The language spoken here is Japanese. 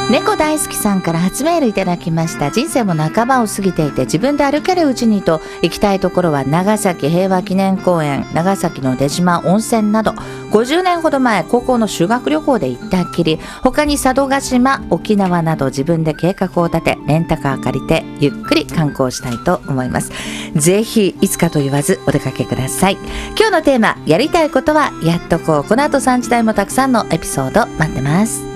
猫大好きさんから初メールいただきました。人生も半ばを過ぎていて自分で歩けるうちにと行きたいところは長崎平和記念公園、長崎の出島温泉など、50年ほど前高校の修学旅行で行ったっきり、他に佐渡島、沖縄など自分で計画を立てレンタカー借りてゆっくり観光したいと思います。ぜひいつかと言わずお出かけください。今日のテーマ、やりたいことはやっとこう。この後3時台もたくさんのエピソード待ってます。